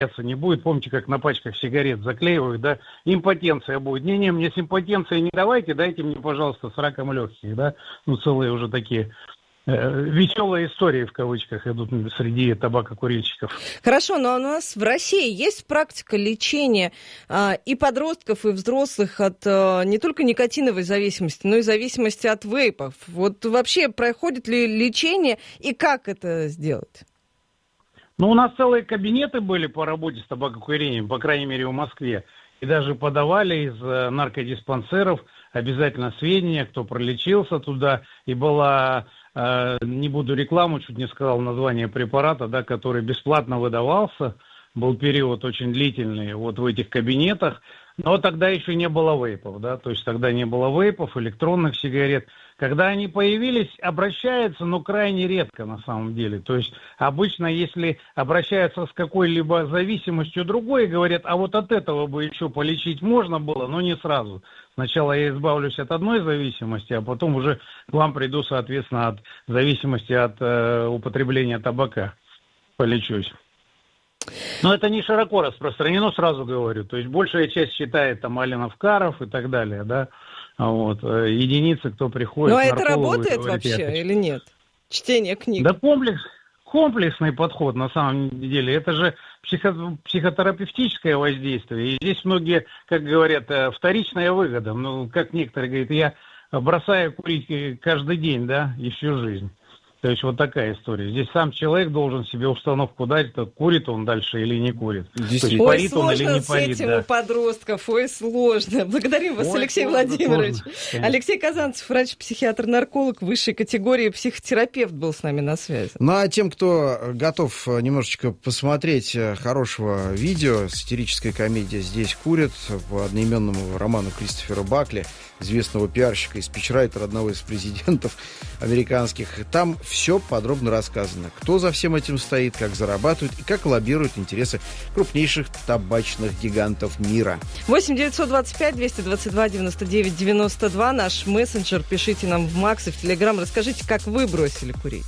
не будет. Помните, как на пачках сигарет заклеивают, да? Импотенция будет. Не-не, мне с импотенцией не давайте, дайте мне, пожалуйста, с раком легких, да? Ну, целые уже такие веселые истории, в кавычках, идут среди табакокурильщиков. Хорошо, но у нас в России есть практика лечения и подростков, и взрослых от не только никотиновой зависимости, но и зависимости от вейпов. Вот вообще проходит ли лечение и как это сделать? Ну, у нас целые кабинеты были по работе с табакокурением, по крайней мере, в Москве. И даже подавали из наркодиспансеров обязательно сведения, кто пролечился туда. И была, не буду рекламу, чуть не сказал название препарата, да, который бесплатно выдавался. Был период очень длительный вот в этих кабинетах. Но тогда еще не было вейпов, да, то есть тогда не было вейпов, электронных сигарет. Когда они появились, обращаются, но крайне редко на самом деле. То есть обычно, если обращаются с какой-либо зависимостью другой, говорят, а вот от этого бы еще полечить можно было, но не сразу. Сначала я избавлюсь от одной зависимости, а потом уже к вам приду, соответственно, от зависимости от употребления табака. Полечусь. Но это не широко распространено, сразу говорю. То есть большая часть считает там Алинов-Каров и так далее, да. Вот. Единицы, кто приходит. Но это работает вообще или нет? Чтение книг. Да комплексный подход на самом деле. Это же психотерапевтическое воздействие. И здесь многие, как говорят, вторичная выгода. Ну, как некоторые говорят, я бросаю курить каждый день, да, и всю жизнь. То есть вот такая история. Здесь сам человек должен себе установку дать, курит он дальше или не курит. Ой, сложно с этим у подростков, ой, сложно. Благодарим вас, Алексей Владимирович. Алексей Казанцев, врач-психиатр-нарколог высшей категории, психотерапевт был с нами на связи. Ну, а тем, кто готов немножечко посмотреть хорошего видео, сатирическая комедия «Здесь курят» по одноименному роману Кристофера Бакли, известного пиарщика и спичрайтера, одного из президентов американских. Там все подробно рассказано. Кто за всем этим стоит, как зарабатывают и как лоббируют интересы крупнейших табачных гигантов мира. 8-925-222-99-92. Наш мессенджер. Пишите нам в Макс и в Телеграм. Расскажите, как вы бросили курить.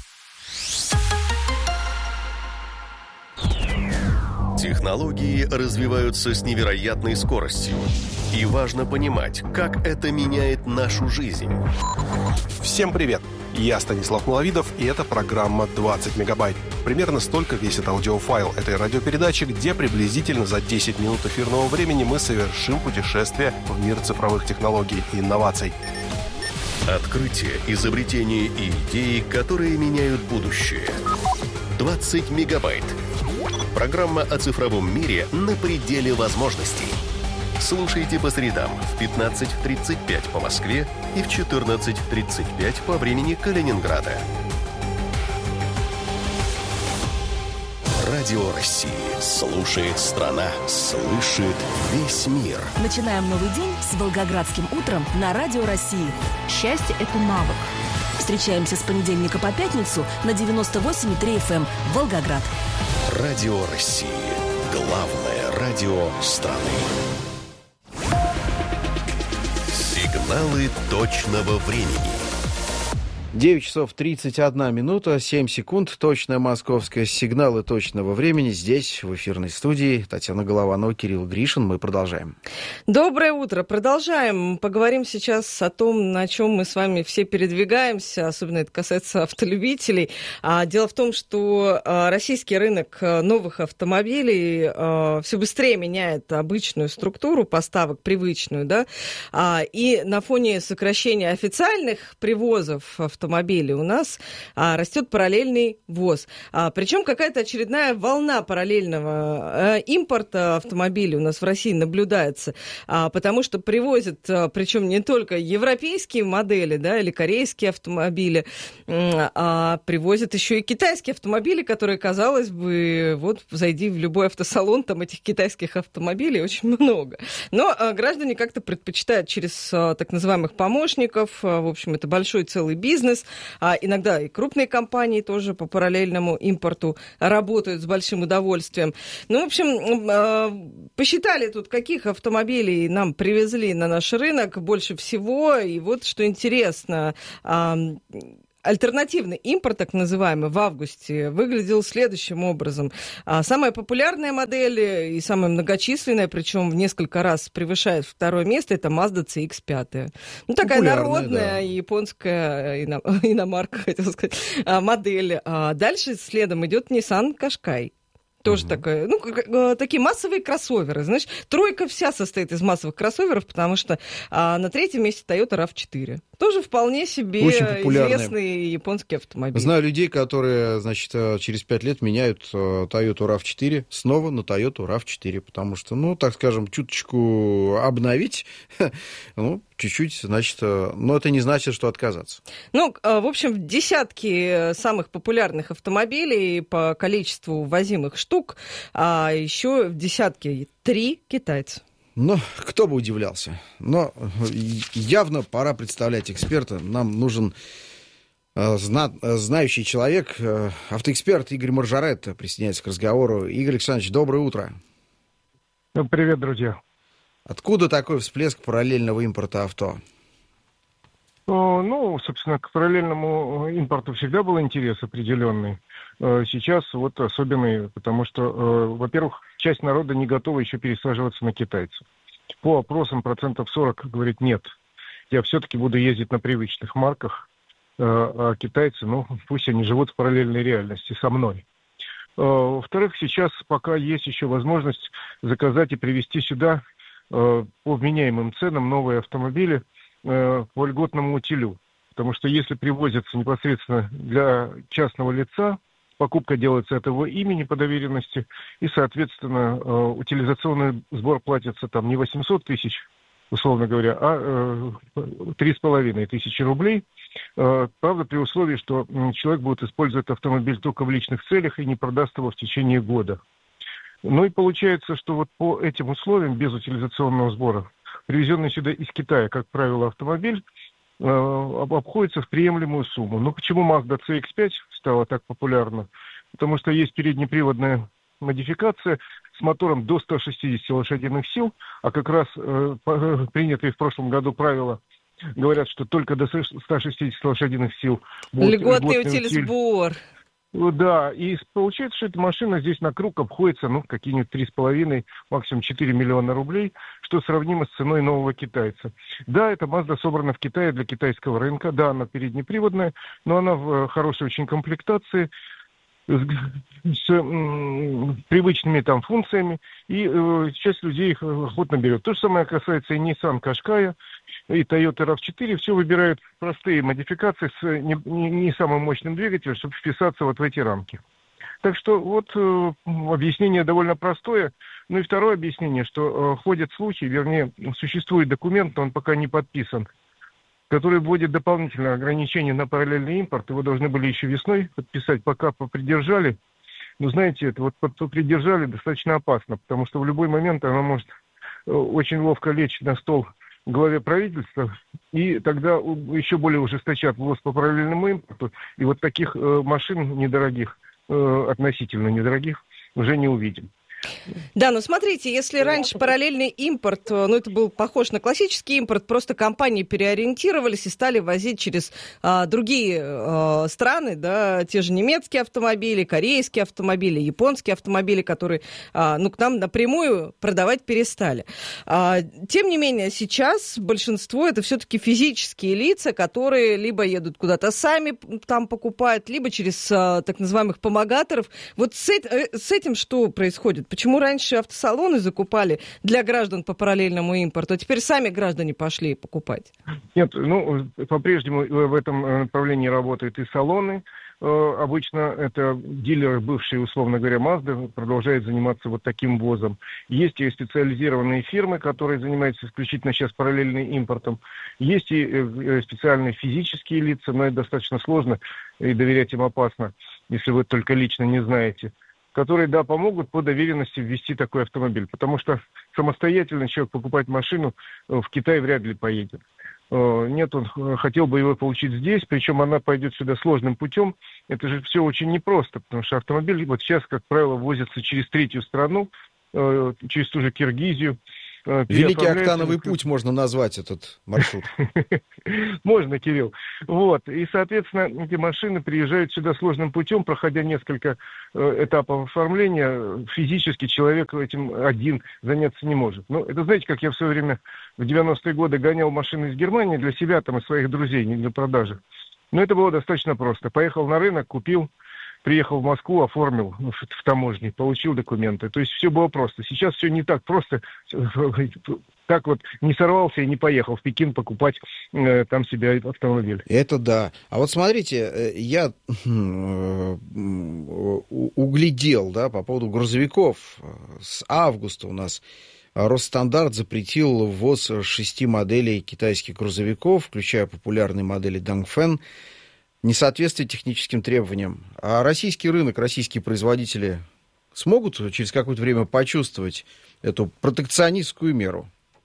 Технологии развиваются с невероятной скоростью. И важно понимать, как это меняет нашу жизнь. Всем привет! Я Станислав Маловидов, и это программа «20 мегабайт». Примерно столько весит аудиофайл этой радиопередачи, где приблизительно за 10 минут эфирного времени мы совершим путешествие в мир цифровых технологий и инноваций. Открытия, изобретения и идеи, которые меняют будущее. 20 мегабайт. Программа о цифровом мире на пределе возможностей. Слушайте по средам в 15:35 по Москве и в 14:35 по времени Калининграда. Радио России. Слушает страна, слышит весь мир. Начинаем новый день с Волгоградским утром на Радио России. Счастье – это навык. Встречаемся с понедельника по пятницу на 98,3 FM Волгоград. Радио России. Главное радио страны. Сигналы точного времени. 9 часов 31 минута, 7 секунд. Точное московское сигналы точного времени. Здесь, в эфирной студии, Татьяна Голованова, Кирилл Гришин. Мы продолжаем. Доброе утро. Продолжаем. Поговорим сейчас о том, на чем мы с вами все передвигаемся. Особенно это касается автолюбителей. Дело в том, что российский рынок новых автомобилей все быстрее меняет обычную структуру поставок, привычную, да. И на фоне сокращения официальных привозов автомобилей у нас растет параллельный ввоз. Причем какая-то очередная волна параллельного импорта автомобилей у нас в России наблюдается, потому что привозят, причем не только европейские модели, да, или корейские автомобили, а привозят еще и китайские автомобили, которые, казалось бы, вот зайди в любой автосалон, там этих китайских автомобилей очень много. Но граждане как-то предпочитают через так называемых помощников, в общем, это большой целый бизнес. Иногда и крупные компании тоже по параллельному импорту работают с большим удовольствием. Ну, в общем, посчитали тут, каких автомобилей нам привезли на наш рынок больше всего. И вот что интересно, Альтернативный импорт, так называемый, в августе выглядел следующим образом. Самая популярная модель и самая многочисленная, причем в несколько раз превышает второе место, это Mazda CX-5. Ну, такая народная, да, японская иномарка, хотел сказать, модель. Дальше следом идет Nissan Qashqai. Тоже такое, такие массовые кроссоверы. Знаешь, тройка вся состоит из массовых кроссоверов, потому что на третьем месте Toyota RAV4. Тоже вполне себе известный японский автомобиль. Знаю людей, которые, значит, через 5 лет меняют Toyota RAV4 снова на Toyota RAV4, потому что, так скажем, чуточку обновить, чуть-чуть, значит, но это не значит, что отказаться. В общем, в десятки самых популярных автомобилей по количеству возимых штук, а еще в десятке 3 китайца. Кто бы удивлялся. Но явно пора представлять эксперта. Нам нужен знающий человек, автоэксперт Игорь Маржарет присоединяется к разговору. Игорь Александрович, доброе утро. Привет, друзья. Откуда такой всплеск параллельного импорта авто? Собственно, к параллельному импорту всегда был интерес определенный. Сейчас особенный, потому что, во-первых, часть народа не готова еще пересаживаться на китайцев. По опросам 40% говорит нет. Я все-таки буду ездить на привычных марках, а китайцы, пусть они живут в параллельной реальности со мной. Во-вторых, сейчас пока есть еще возможность заказать и привезти сюда по вменяемым ценам новые автомобили по льготному утилю. Потому что если привозятся непосредственно для частного лица, покупка делается от его имени по доверенности, и, соответственно, утилизационный сбор платится там не 800 тысяч, условно говоря, а 3,5 тысячи рублей. Правда, при условии, что человек будет использовать автомобиль только в личных целях и не продаст его в течение года. И получается, что по этим условиям, без утилизационного сбора, привезенный сюда из Китая, как правило, автомобиль обходится в приемлемую сумму. Почему Mazda CX-5 стала так популярна? Потому что есть переднеприводная модификация с мотором до 160 лошадиных сил, а как раз принятые в прошлом году правила говорят, что только до 160 лошадиных сил будет льготный утилизбор. Да, и получается, что эта машина здесь на круг обходится, какие-нибудь 3,5, максимум 4 миллиона рублей, что сравнимо с ценой нового китайца. Да, эта Mazda собрана в Китае для китайского рынка, да, она переднеприводная, но она в хорошей очень комплектации, с привычными там функциями, и часть людей их охотно берет. То же самое касается и Nissan Qashqai, и Toyota RAV4. Все выбирают простые модификации с не самым мощным двигателем, чтобы вписаться в эти рамки. Так что объяснение довольно простое. И второе объяснение, что ходят слухи, вернее, существует документ, но он пока не подписан, который вводит дополнительное ограничение на параллельный импорт. Его должны были еще весной подписать, пока попридержали. Знаете, это попридержали достаточно опасно, потому что в любой момент она может очень ловко лечь на стол главе правительства, и тогда еще более ужесточат ввоз по параллельному импорту. И таких машин недорогих, относительно недорогих, уже не увидим. Да, смотрите, если раньше параллельный импорт, это был похож на классический импорт, просто компании переориентировались и стали возить через другие страны, да, те же немецкие автомобили, корейские автомобили, японские автомобили, которые к нам напрямую продавать перестали. Тем не менее, сейчас большинство это все-таки физические лица, которые либо едут куда-то сами там покупают, либо через так называемых помогаторов. С этим что происходит? Почему раньше автосалоны закупали для граждан по параллельному импорту, а теперь сами граждане пошли покупать? Нет, по-прежнему в этом направлении работают и салоны. Обычно это дилеры, бывшие, условно говоря, Mazda, продолжают заниматься таким ввозом. Есть и специализированные фирмы, которые занимаются исключительно сейчас параллельным импортом. Есть и специальные физические лица, но это достаточно сложно и доверять им опасно, если вы только лично не знаете, которые, да, помогут по доверенности ввести такой автомобиль. Потому что самостоятельно человек покупать машину в Китае вряд ли поедет. Нет, он хотел бы его получить здесь, причем она пойдет сюда сложным путем. Это же все очень непросто, потому что автомобиль сейчас, как правило, возится через третью страну, через ту же Киргизию, Великий октановый путь можно назвать этот маршрут. Можно, Кирилл. Вот. И, соответственно, эти машины приезжают сюда сложным путем, проходя несколько этапов оформления. Физически человек этим один заняться не может. Ну, это знаете, как я в свое время в 90-е годы гонял машины из Германии для себя там и своих друзей, не для продажи. Но это было достаточно просто. Поехал на рынок, купил, приехал в Москву, оформил в таможне, получил документы. То есть все было просто. Сейчас все не так просто. Так вот не сорвался и не поехал в Пекин покупать там себе автомобиль. Это да. А вот смотрите, я углядел, да, по поводу грузовиков. С августа у нас Росстандарт запретил ввоз 6 моделей китайских грузовиков, включая популярные модели Dongfeng, несоответствие техническим требованиям. А российский рынок, российские производители смогут через какое-то время почувствовать эту протекционистскую меру?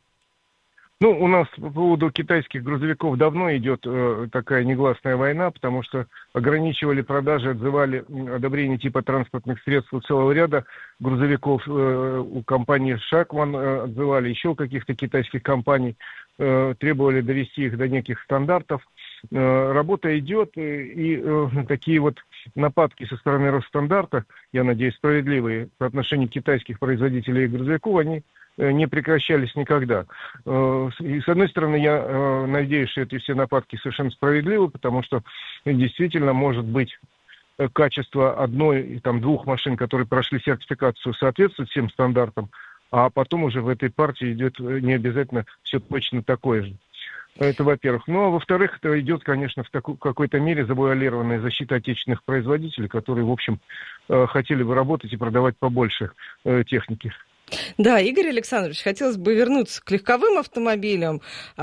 Ну, у нас по поводу китайских грузовиков давно идет такая негласная война, потому что ограничивали продажи, отзывали одобрение типа транспортных средств у целого ряда грузовиков. У компании Шакман отзывали, еще у каких-то китайских компаний, требовали довести их до неких стандартов. Работа идет, и такие вот нападки со стороны Росстандарта, я надеюсь, справедливые по отношению китайских производителей грузовиков, они не прекращались никогда. И, с одной стороны, я надеюсь, что эти все нападки совершенно справедливы, потому что действительно может быть качество одной, там, двух машин, которые прошли сертификацию, соответствует всем стандартам, а потом уже в этой партии идет не обязательно все точно такое же. Это во-первых. Ну, а во-вторых, это идет, конечно, в какой-то мере завуалированная защита отечественных производителей, которые, в общем, хотели бы работать и продавать побольше техники. Да, Игорь Александрович, хотелось бы вернуться к легковым автомобилям.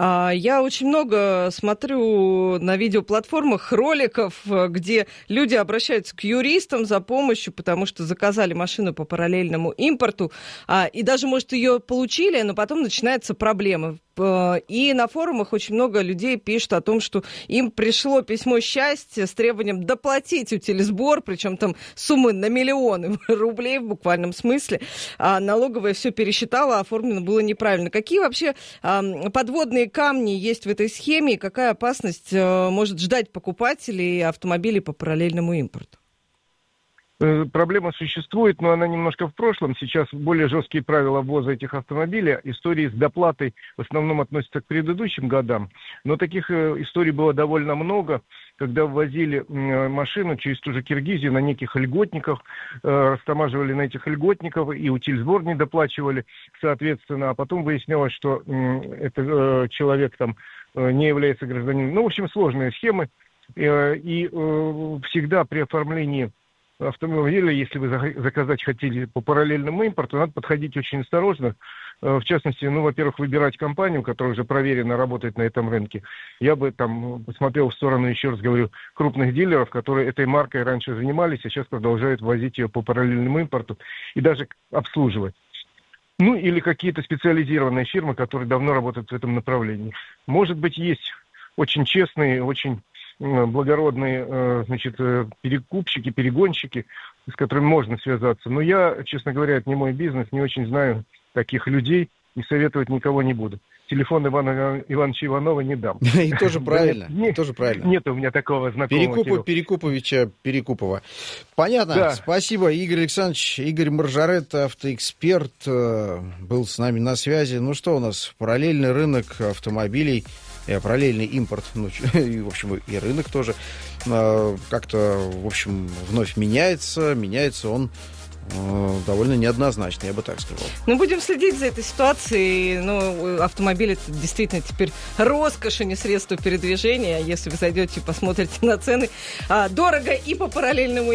Я очень много смотрю на видеоплатформах роликов, где люди обращаются к юристам за помощью, потому что заказали машину по параллельному импорту, и даже, может, ее получили, но потом начинаются проблемы. И на форумах очень много людей пишут о том, что им пришло письмо счастья с требованием доплатить утилизбор, причем там суммы на миллионы рублей в буквальном смысле. Налоговая все пересчитала, оформлено было неправильно. Какие вообще подводные камни есть в этой схеме и какая опасность может ждать покупателей автомобилей по параллельному импорту? Проблема существует, но она немножко в прошлом. Сейчас более жесткие правила ввоза этих автомобилей. Истории с доплатой в основном относятся к предыдущим годам. Но таких историй было довольно много, когда ввозили машину через ту же Киргизию на неких льготниках, растамаживали на этих льготников и утильсбор не доплачивали, соответственно. А потом выяснялось, что этот человек там не является гражданином. Ну, в общем, сложные схемы. И всегда при оформлении автомобиля, если вы заказать хотели по параллельному импорту, надо подходить очень осторожно. В частности, во-первых, выбирать компанию, которая уже проверенно работает на этом рынке. Я бы там посмотрел в сторону, еще раз говорю, крупных дилеров, которые этой маркой раньше занимались, а сейчас продолжают возить ее по параллельному импорту и даже обслуживать. Ну, или какие-то специализированные фирмы, которые давно работают в этом направлении. Может быть, есть очень честные, очень благородные, значит, перекупщики, перегонщики, с которыми можно связаться. Но я, честно говоря, это не мой бизнес, не очень знаю таких людей и советовать никого не буду. Телефон Ивана Ивановича Иванова не дам. И тоже правильно. Тоже правильно. Нет у меня такого знакомого. Перекуповича Перекупова. Понятно. Да. Спасибо, Игорь Александрович. Игорь Маржарет, автоэксперт, был с нами на связи. Ну что у нас? Параллельный рынок автомобилей, параллельный импорт, и, в общем, и рынок тоже как-то, в общем, вновь меняется. Меняется он довольно неоднозначно, я бы так сказал. Будем следить за этой ситуацией. Автомобиль — это действительно теперь роскошь, а не средство передвижения. Если вы зайдете и посмотрите на цены, дорого и по параллельному